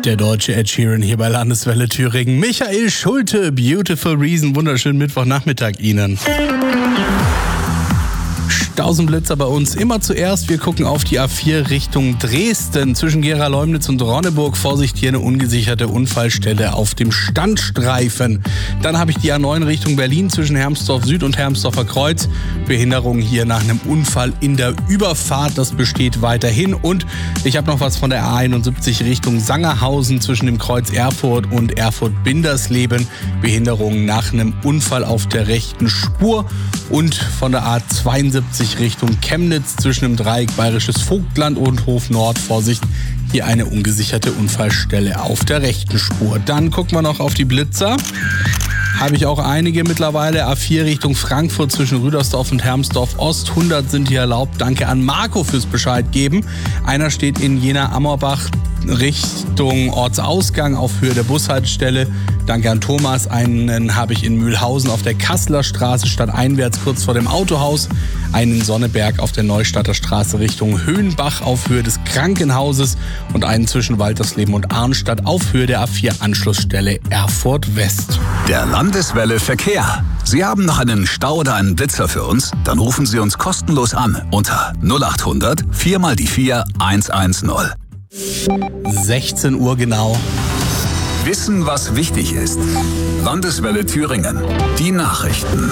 Der deutsche Ed Sheeran hier bei Landeswelle Thüringen. Michael Schulte, Beautiful Reason. Wunderschönen Mittwochnachmittag Ihnen. Stausenblitzer bei uns immer zuerst. Wir gucken auf die A4 Richtung Dresden. Zwischen Gera-Leumnitz und Ronneburg. Vorsicht, hier eine ungesicherte Unfallstelle auf dem Standstreifen. Dann habe ich die A9 Richtung Berlin zwischen Hermsdorf Süd und Hermsdorfer Kreuz. Behinderung hier nach einem Unfall in der Überfahrt. Das besteht weiterhin. Und ich habe noch was von der A71 Richtung Sangerhausen zwischen dem Kreuz Erfurt und Erfurt-Bindersleben. Behinderung nach einem Unfall auf der rechten Spur. Und von der A72 Richtung Chemnitz zwischen dem Dreieck Bayerisches Vogtland und Hof Nord. Vorsicht, hier eine ungesicherte Unfallstelle auf der rechten Spur. Dann gucken wir noch auf die Blitzer. Habe ich auch einige mittlerweile. A4 Richtung Frankfurt zwischen Rüdersdorf und Hermsdorf Ost. 100 sind hier erlaubt. Danke an Marco fürs Bescheid geben. Einer steht in Jena-Ammerbach Richtung Ortsausgang auf Höhe der Bushaltestelle. Danke an Thomas. Einen habe ich in Mühlhausen auf der Kasseler Straße stadteinwärts kurz vor dem Autohaus. Einen in Sonneberg auf der Neustadter Straße Richtung Höhenbach auf Höhe des Krankenhauses. Und einen zwischen Waltersleben und Arnstadt auf Höhe der A4 Anschlussstelle Erfurt West. Der Landeswelle Verkehr. Sie haben noch einen Stau oder einen Blitzer für uns? Dann rufen Sie uns kostenlos an unter 0800 4 mal die 4 110. 16 Uhr genau. Wissen, was wichtig ist. Landeswelle Thüringen. Die Nachrichten.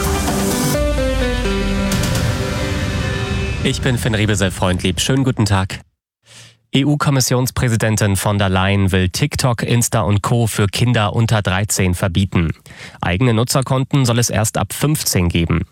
Ich bin Finn Riebesel-Freundlieb. Schönen guten Tag. EU-Kommissionspräsidentin von der Leyen will TikTok, Insta und Co. für Kinder unter 13 verbieten. Eigene Nutzerkonten soll es erst ab 15 geben.